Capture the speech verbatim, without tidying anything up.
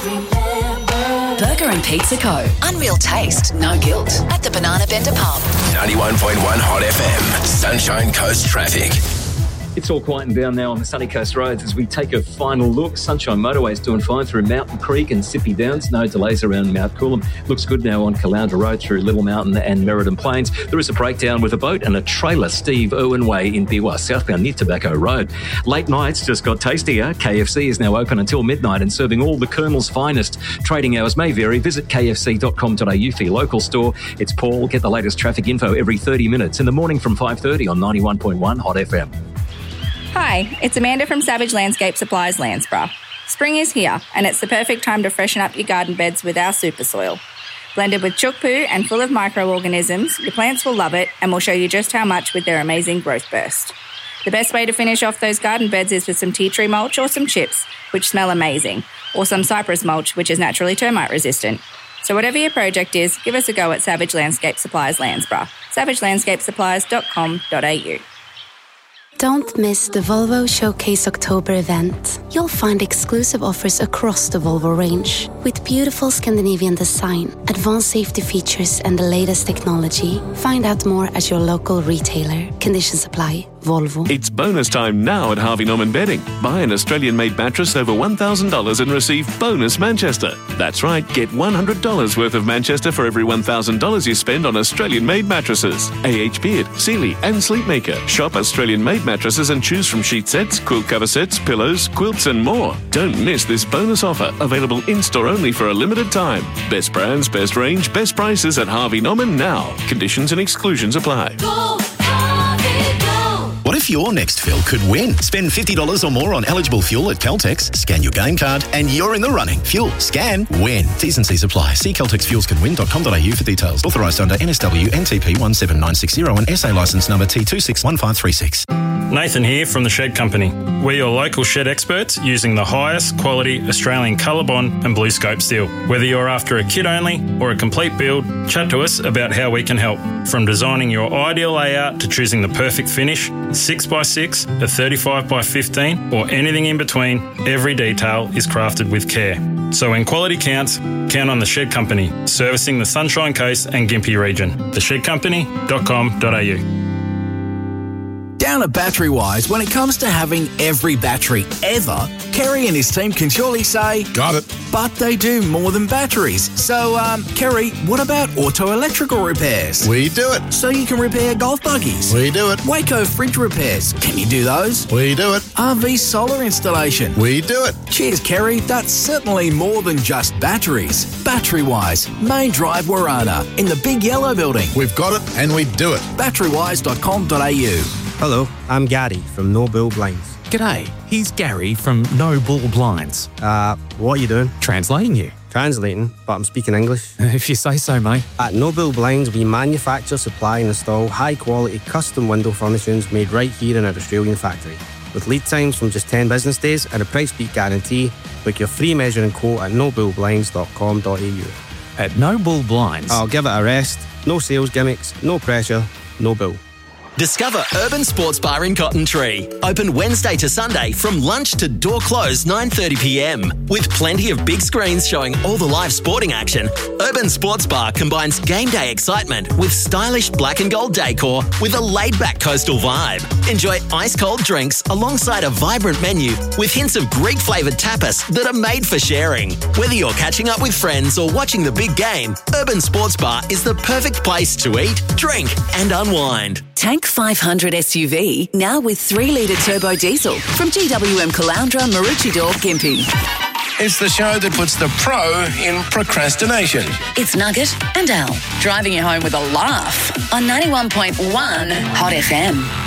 Burger and Pizza Co. Unreal taste, no guilt. At the Banana Bender Pub. ninety-one point one Hot F M. Sunshine Coast traffic. It's all quieting down now on the Sunny Coast roads as we take a final look. Sunshine Motorway is doing fine through Mountain Creek and Sippy Downs. No delays around Mount Coolum. Looks good now on Caloundra Road through Little Mountain and Merredin Plains. There is a breakdown with a boat and a trailer. Steve Irwin Way in Biwa, southbound near Tobacco Road. Late nights just got tastier. K F C is now open until midnight and serving all the Colonel's finest. Trading hours may vary. Visit k f c dot com dot a u for your local store. It's Paul. Get the latest traffic info every thirty minutes in the morning from five thirty on ninety-one point one Hot F M. Hi, it's Amanda from Savage Landscape Supplies, Landsborough. Spring is here, and it's the perfect time to freshen up your garden beds with our super soil. Blended with chook poo and full of microorganisms, your plants will love it and will show you just how much with their amazing growth burst. The best way to finish off those garden beds is with some tea tree mulch or some chips, which smell amazing, or some cypress mulch, which is naturally termite resistant. So whatever your project is, give us a go at Savage Landscape Supplies, Landsborough. savage landscape supplies dot com dot a u. Don't miss the Volvo Showcase October event. You'll find exclusive offers across the Volvo range with beautiful Scandinavian design, advanced safety features and the latest technology. Find out more at your local retailer. Conditions apply. Volvo. It's bonus time now at Harvey Norman Bedding. Buy an Australian-made mattress over one thousand dollars and receive bonus Manchester. That's right, get one hundred dollars worth of Manchester for every one thousand dollars you spend on Australian-made mattresses. A H Beard, Sealy and Sleepmaker. Shop Australian-made mattresses and choose from sheet sets, quilt cover sets, pillows, quilts and more. Don't miss this bonus offer, available in-store only for a limited time. Best brands, best range, best prices at Harvey Norman now. Conditions and exclusions apply. Go, Harvey, go. What if your next fill could win? Spend fifty dollars or more on eligible fuel at Caltex, scan your game card, and you're in the running. Fuel, scan, win. T's and C's apply. See caltex fuels can win dot com dot a u for details. Authorised under N S W N T P one seven nine six zero and S A licence number T two six one five three six. Nathan here from The Shed Company. We're your local shed experts using the highest quality Australian Colorbond and BlueScope steel. Whether you're after a kit only or a complete build, chat to us about how we can help. From designing your ideal layout to choosing the perfect finish, six by six, a thirty-five by fifteen or anything in between, every detail is crafted with care. So when quality counts, count on The Shed Company, servicing the Sunshine Coast and Gympie region. the shed company dot com dot a u. Down at Battery Wise, when it comes to having every battery ever, Kerry and his team can surely say, got it. But they do more than batteries. So, um, Kerry, what about auto electrical repairs? We do it. So you can repair golf buggies? We do it. Waco fridge repairs? Can you do those? We do it. R V solar installation? We do it. Cheers, Kerry. That's certainly more than just batteries. Battery Wise, Main Drive, Warana, in the big yellow building. We've got it and we do it. battery wise dot com dot a u. Hello, I'm Gary from No Bull Blinds. G'day, here's Gary from No Bull Blinds. Uh, what are you doing? Translating you. Translating, but I'm speaking English. If you say so, mate. At No Bull Blinds, we manufacture, supply and install high-quality custom window furnishings made right here in our Australian factory. With lead times from just ten business days and a price beat guarantee, book your free measuring quote at no bull blinds dot com dot a u. At No Bull Blinds. I'll give it a rest. No sales gimmicks, no pressure, no bull. Discover Urban Sports Bar in Cotton Tree. Open Wednesday to Sunday from lunch to door close nine thirty p m. With plenty of big screens showing all the live sporting action, Urban Sports Bar combines game day excitement with stylish black and gold decor with a laid-back coastal vibe. Enjoy ice-cold drinks alongside a vibrant menu with hints of Greek-flavoured tapas that are made for sharing. Whether you're catching up with friends or watching the big game, Urban Sports Bar is the perfect place to eat, drink and unwind. Tank five hundred S U V, now with three litre turbo diesel from G W M Caloundra, Maroochydore, Gympie. It's the show that puts the pro in procrastination. It's Nugget and Al, driving you home with a laugh on ninety-one point one Hot F M.